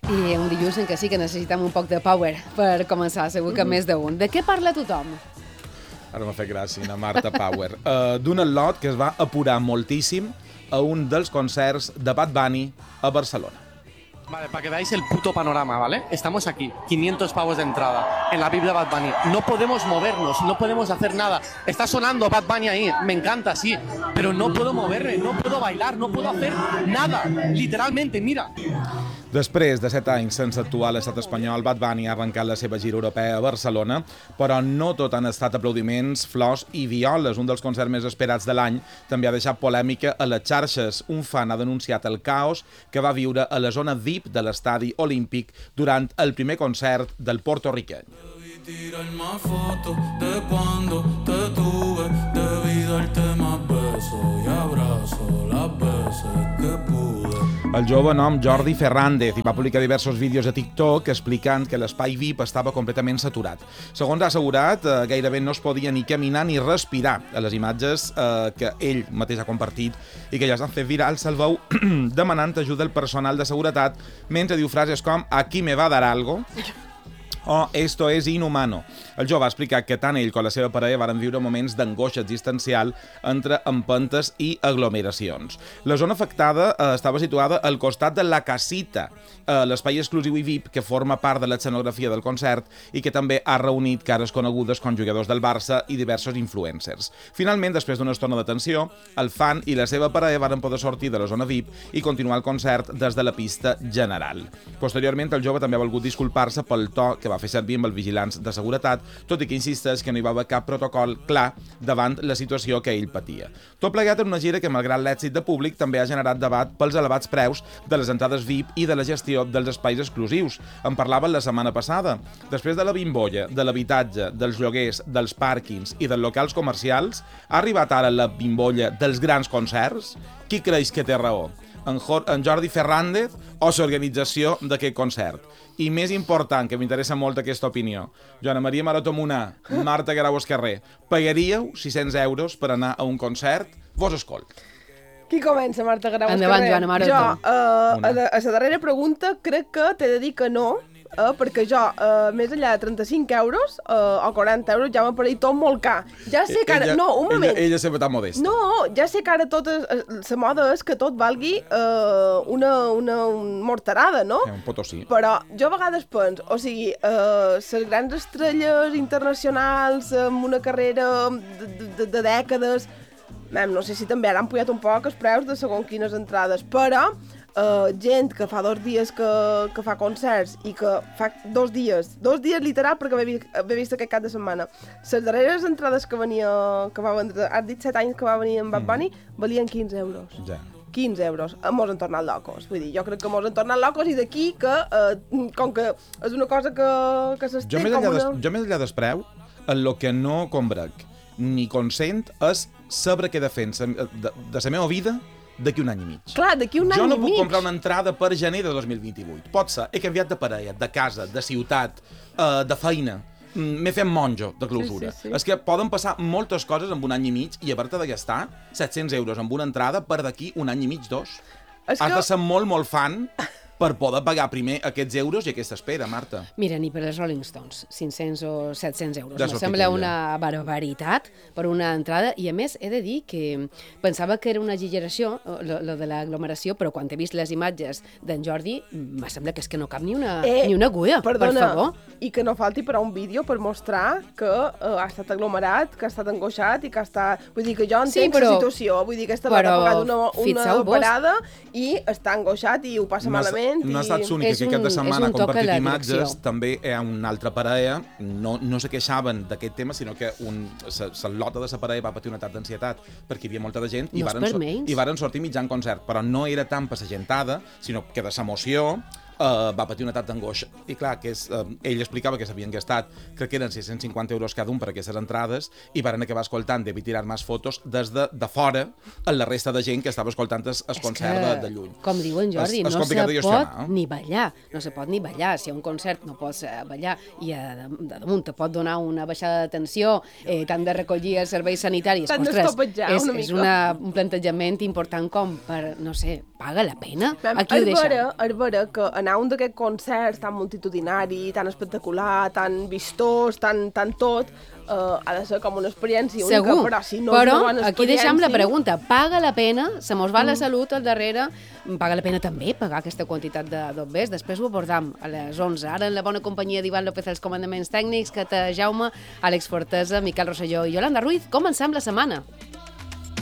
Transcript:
I un dilluns en què sí que necessitem un poc de power per començar, segur que més d'un. De què parla tothom? Ara m'ha fet gràcia, una Marta Power. D'un al·lot que es va apurar moltíssim a un dels concerts de Bad Bunny a Barcelona. Vale, para que veáis el puto panorama, ¿vale? Estamos aquí, 500 pavos de entrada, en la VIP de Bad Bunny. No podemos movernos, no podemos hacer nada. Está sonando Bad Bunny ahí, me encanta, sí, pero no puedo moverme, no puedo bailar, no puedo hacer nada, literalmente, mira. Després de 7 anys sense actuar a l'estat espanyol, Bad Bunny ha arrencat la seva gira europea a Barcelona, però no tot han estat aplaudiments, flors i violes. Un dels concerts més esperats de l'any també ha deixat polèmica a les xarxes. Un fan ha denunciat el caos que va viure a la zona VIP de l'estadi olímpic durant el primer concert del portorriqueny. Tirar más fotos de cuando te tuve, debí darte más besos y abrazos las veces que pude. El jove nom Jordi Fernández va publicar diversos vídeos a TikTok explicant que l'espai VIP estava completament saturat. Segons ha assegurat, gairebé no es podia ni caminar ni respirar a les imatges que ell mateix ha compartit i que ja s'han fet virals. El veu demanant ajuda al personal de seguretat mentre diu frases com «aquí me va dar algo» o «esto es inhumano». El jove ha explicat que tant ell com la seva parella varen viure moments d'angoixa existencial entre empentes i aglomeracions. La zona afectada estava situada al costat de la Casita, l'espai exclusiu i VIP que forma part de l'escenografia del concert i que també ha reunit cares conegudes com jugadors del Barça i diversos influencers. Finalment, després d'una estona de tensió, el fan i la seva parella varen poder sortir de la zona VIP i continuar el concert des de la pista general. Posteriorment, el jove també ha volgut disculpar-se pel to que va fer servir amb els vigilants de seguretat, tot i que insisteix que no hi va haver cap protocol clar davant la situació que ell patia. Tot plegat en una gira que, malgrat l'èxit de públic, també ha generat debat pels elevats preus de les entrades VIP i de la gestió dels espais exclusius. En parlaven la setmana passada. Després de la bimbolla, de l'habitatge, dels lloguers, dels pàrquings i dels locals comercials, ha arribat ara la bimbolla dels grans concerts? Qui creix que té raó? En Jordi Fernández o l'organització d'aquest concert? I més important, que m'interessa molt aquesta opinió, Joana Maria Marotomuna, Marta Guerau Esquerrer, pagaríeu 600 euros per anar a un concert? Vos escolt. Qui comença, Marta Guerau Esquerrer? Endavant, Joana Maroto. Jo, a la darrera pregunta, crec que t'he de dir que no, perquè jo, més enllà de 35 euros o 40 euros, ja m'ha parit tot molt car. Ja sé que ara... No, un moment. Ella sempre tan modesta. No, ja sé que ara tot... La moda és que tot valgui una morterada, no? Un potosí. Però jo a vegades penso, o sigui, les grans estrelles internacionals amb una carrera de dècades, no sé si també ara han pujat un poc els preus de segons quines entrades, però gent que fa 2 dies que fa concerts i que fa 2 dies literal, perquè havia vist aquest cap de setmana, les darreres entrades que va vendre, has dit 7 anys que va venir en Bad Bunny, valien 15 euros. Ja. 15 euros. Mos han tornat locos. Vull dir, jo crec que mos han tornat locos i d'aquí que, com que és una cosa que s'estén com una... Jo més enllà del preu, el que no combrec ni consent és saber què de fent de la meva vida d'aquí un any i mig. Clar, d'aquí un any i mig. Jo no puc comprar una entrada per gener de 2028. Pot ser, he canviat de parella, de casa, de ciutat, de feina. M'he fet monjo de clausura. Sí. És que poden passar moltes coses en un any i mig i haver-te de gastar 700 euros amb una entrada per d'aquí un any i mig, 2. Has de ser molt, molt fan per poder pagar primer aquests euros i aquesta espera, Marta. Mira, ni per els Rolling Stones, 500 o 700 euros. Ja Em sembla una barbaritat per una entrada i, a més, he de dir que pensava que era una exageració, lo de l'aglomeració, però quan he vist les imatges d'en Jordi, em sembla que és que no cap ni una agulla, perdona, per favor. I que no falti per a un vídeo per mostrar que ha estat aglomerat, que ha estat angoixat i que ha estat... Vull dir que jo entenc la situació, vull dir que aquesta vegada ha pagat una parada i està angoixat i ho passa malament. No ha estat l'únic, que aquest de setmana ha compartit imatges, també hi ha una altra parella, no se queixaven d'aquest tema, sinó que la lota de la parella va patir un atac d'ansietat perquè hi havia molta de gent i varen sortir mitjan concert, però no era tant per la gentada, sinó que de l'emoció va patir un atac d'angoixa. I clar, ell explicava que s'havien gastat, crec que eren 650 euros cada un per aquestes entrades, i van acabar escoltant Debí tirar més fotos des de fora a la resta de gent que estava escoltant el concert de lluny. Com diu en Jordi, no se pot ni ballar. No se pot ni ballar. Si a un concert no pots ballar i de damunt te pot donar una baixada de tensió, t'han de recollir els serveis sanitaris. Ostres, és un plantejament important com per, no sé, paga la pena? Aquí ho deixa. És vera que anar a un d'aquests concerts tan multitudinari, tan espectacular, tan vistós, tan tot, ha de ser com una experiència única, Segur, però si no però és una bona aquí deixem la experiència... pregunta. Paga la pena? Se mos va la salut al darrere? Paga la pena també pagar aquesta quantitat d'obbers? Després ho abordam a les 11. Ara en la bona companyia d'Ivan López als comandaments tècnics, Cata Jaume, Àlex Fortesa, Miquel Rosselló i Yolanda Ruiz. Comencem la setmana.